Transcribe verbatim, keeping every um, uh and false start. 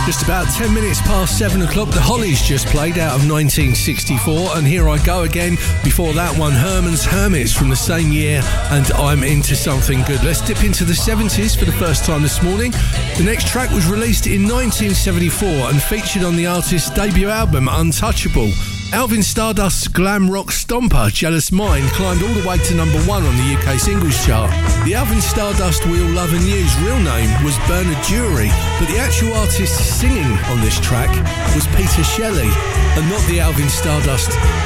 Just about ten minutes past seven o'clock, the Hollies just played out of nineteen sixty-four, and Here I Go Again. Before that one, Herman's Hermits from the same year, and I'm Into Something Good. Let's dip into the seventies for the first time this morning. The next track was released in nineteen seventy-four and featured on the artist's debut album, Untouchable. Alvin Stardust's glam rock stomper, Jealous Mind, climbed all the way to number one on the U K singles chart. The Alvin Stardust we all love and use real name was Bernard Jury, but the actual artist singing on this track was Peter Shelley, and not the Alvin Stardust